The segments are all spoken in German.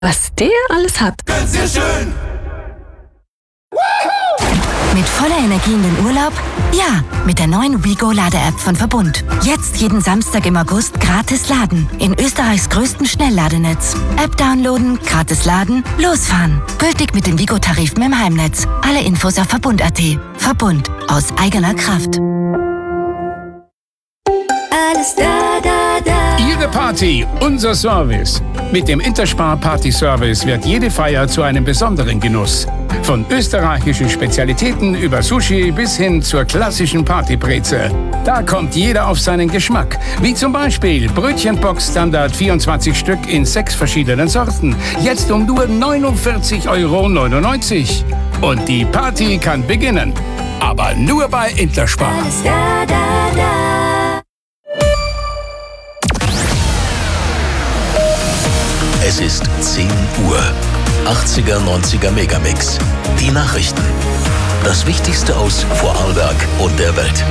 Was der alles hat. Sehr schön! Mit voller Energie in den Urlaub? Ja, mit der neuen WeGo-Lade-App von Verbund. Jetzt jeden Samstag im August gratis laden. In Österreichs größtem Schnellladenetz. App downloaden, gratis laden, losfahren. Gültig mit den WeGo-Tarifen im Heimnetz. Alle Infos auf Verbund.at. Verbund. Aus eigener Kraft. Alles da. Ihre Party, unser Service. Mit dem Interspar Party Service wird jede Feier zu einem besonderen Genuss. Von österreichischen Spezialitäten über Sushi bis hin zur klassischen Partybreze. Da kommt jeder auf seinen Geschmack. Wie zum Beispiel Brötchenbox Standard 24 Stück in 6 verschiedenen Sorten. Jetzt um nur 49,99 €. Und die Party kann beginnen. Aber nur bei Interspar. Alles da. Es ist 10 Uhr. 80er, 90er Megamix. Die Nachrichten. Das Wichtigste aus Vorarlberg und der Welt.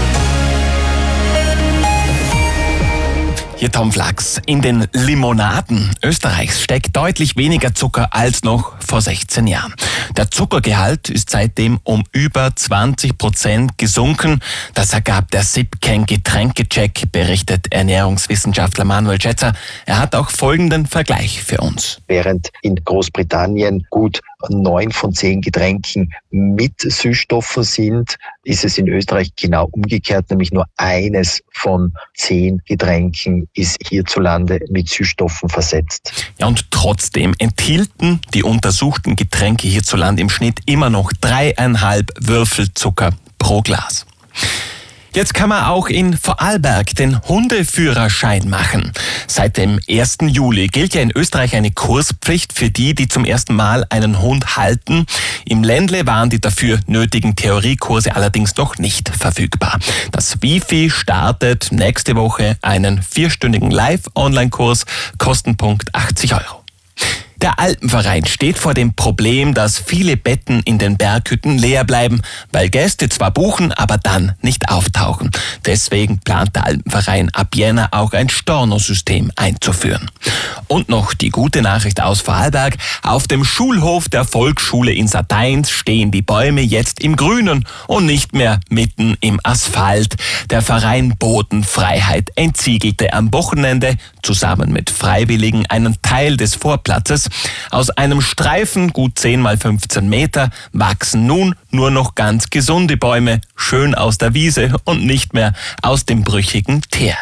Hier Tom Flachs. In den Limonaden Österreichs steckt deutlich weniger Zucker als noch vor 16 Jahren. Der Zuckergehalt ist seitdem um über 20% gesunken. Das ergab der SIPCAN Getränkecheck, berichtet Ernährungswissenschaftler Manuel Schätzer. Er hat auch folgenden Vergleich für uns. Während in Großbritannien gut 9 von 10 Getränken mit Süßstoffen sind, ist es in Österreich genau umgekehrt, nämlich nur eines von 10 Getränken ist hierzulande mit Süßstoffen versetzt. Ja, und trotzdem enthielten die untersuchten Getränke hierzulande im Schnitt immer noch 3,5 Würfel Zucker pro Glas. Jetzt kann man auch in Vorarlberg den Hundeführerschein machen. Seit dem 1. Juli gilt ja in Österreich eine Kurspflicht für die zum ersten Mal einen Hund halten. Im Ländle waren die dafür nötigen Theoriekurse allerdings noch nicht verfügbar. Das Wifi startet nächste Woche einen 4-stündigen Live-Online-Kurs, Kostenpunkt 80 €. Der Alpenverein steht vor dem Problem, dass viele Betten in den Berghütten leer bleiben, weil Gäste zwar buchen, aber dann nicht auftauchen. Deswegen plant der Alpenverein ab Jänner auch ein Stornosystem einzuführen. Und noch die gute Nachricht aus Vorarlberg. Auf dem Schulhof der Volksschule in Sadeins stehen die Bäume jetzt im Grünen und nicht mehr mitten im Asphalt. Der Verein Bodenfreiheit entsiegelte am Wochenende zusammen mit Freiwilligen einen Teil des Vorplatzes. Aus einem Streifen, gut 10 mal 15 Meter, wachsen nun nur noch ganz gesunde Bäume, schön aus der Wiese und nicht mehr aus dem brüchigen Teer.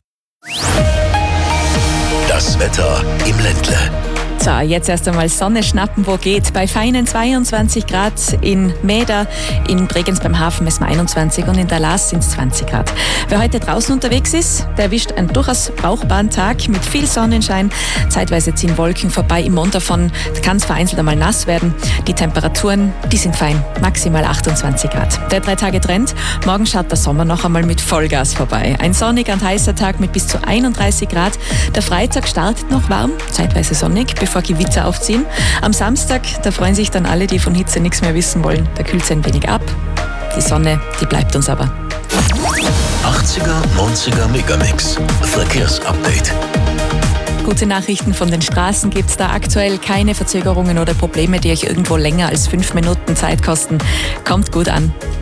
Das Wetter im Ländle. So, jetzt erst einmal Sonne schnappen, wo geht. Bei feinen 22 Grad in Mäder, in Bregenz beim Hafen messen wir 21 und in Dalas sind es 20 Grad. Wer heute draußen unterwegs ist, der erwischt einen durchaus brauchbaren Tag mit viel Sonnenschein. Zeitweise ziehen Wolken vorbei. Im Mond davon kann es vereinzelt einmal nass werden. Die Temperaturen, die sind fein, maximal 28 Grad. Der 3-Tage-Trend, morgen schaut der Sommer noch einmal mit Vollgas vorbei. Ein sonniger und heißer Tag mit bis zu 31 Grad. Der Freitag startet noch warm, zeitweise sonnig, bevor Gewitter aufziehen. Am Samstag, da freuen sich dann alle, die von Hitze nichts mehr wissen wollen. Da kühlt es ein wenig ab. Die Sonne, die bleibt uns aber. 80er, 90er Megamix. Verkehrsupdate. Gute Nachrichten von den Straßen gibt's da aktuell. Keine Verzögerungen oder Probleme, die euch irgendwo länger als 5 Minuten Zeit kosten. Kommt gut an.